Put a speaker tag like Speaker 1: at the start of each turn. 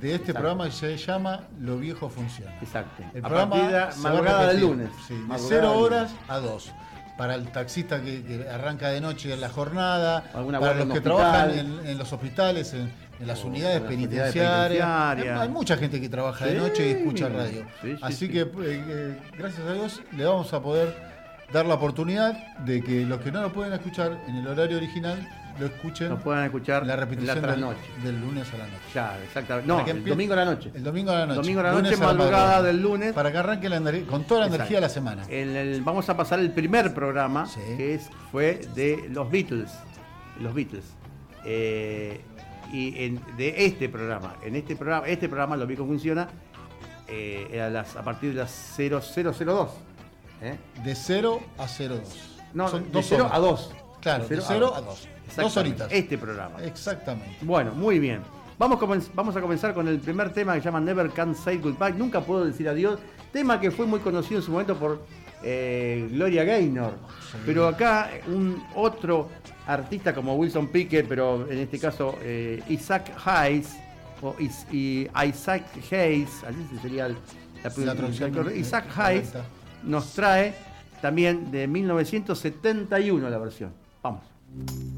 Speaker 1: de este programa que se llama Lo Viejo Funciona.
Speaker 2: Exacto.
Speaker 1: El
Speaker 2: A
Speaker 1: programa
Speaker 2: partir de la
Speaker 1: se va a
Speaker 2: madrugada del
Speaker 1: repetir,
Speaker 2: lunes.
Speaker 1: sí, de
Speaker 2: Madrugada
Speaker 1: 0
Speaker 2: del
Speaker 1: horas
Speaker 2: lunes.
Speaker 1: a 2. Para el taxista que arranca de noche en la jornada,
Speaker 2: Alguna
Speaker 1: para
Speaker 2: guardia
Speaker 1: los que
Speaker 2: en un hospital.
Speaker 1: trabajan en los hospitales, en las
Speaker 2: O
Speaker 1: unidades
Speaker 2: en las unidades
Speaker 1: penitenciarias.
Speaker 2: penitenciarias.
Speaker 1: Hay mucha gente que trabaja de
Speaker 2: Sí.
Speaker 1: noche y escucha radio.
Speaker 2: Sí, sí,
Speaker 1: Así
Speaker 2: sí.
Speaker 1: que, gracias a Dios, le vamos a poder dar la oportunidad de que los que no lo pueden escuchar en el horario original lo escuchen
Speaker 2: Nos puedan escuchar
Speaker 1: en la repetición
Speaker 2: en la trasnoche.
Speaker 1: del lunes a la noche.
Speaker 2: Claro, exactamente. No,
Speaker 1: Para que
Speaker 2: el
Speaker 1: empiece-
Speaker 2: domingo a la noche.
Speaker 1: El domingo a la noche.
Speaker 2: Domingo a la noche,
Speaker 1: Lunes a la
Speaker 2: madrugada del lunes.
Speaker 1: Para que arranque con toda la energía de la semana.
Speaker 2: Vamos a pasar el primer programa,
Speaker 1: Sí.
Speaker 2: que fue de los Beatles. Los Beatles. De este programa. Este programa, Lo Viejo Funciona, era a partir de las 0002.
Speaker 1: De 0 a 02.
Speaker 2: No,
Speaker 1: Son
Speaker 2: de
Speaker 1: 2
Speaker 2: 0
Speaker 1: horas.
Speaker 2: a 2.
Speaker 1: Claro, de 0 a 2. 2 horitas.
Speaker 2: Este programa.
Speaker 1: Exactamente.
Speaker 2: Bueno, muy bien. Vamos a comenzar con el primer tema que se llama Never Can Say Goodbye. Nunca puedo decir adiós. Tema que fue muy conocido en su momento por Gloria Gaynor.
Speaker 1: Sí.
Speaker 2: Pero acá un otro artista como Wilson Pickett, pero en este caso Isaac Hayes, Isaac Hayes, así sería
Speaker 1: La traducción
Speaker 2: Isaac
Speaker 1: correcta.
Speaker 2: Hayes nos trae también de 1971 la versión. Vamos.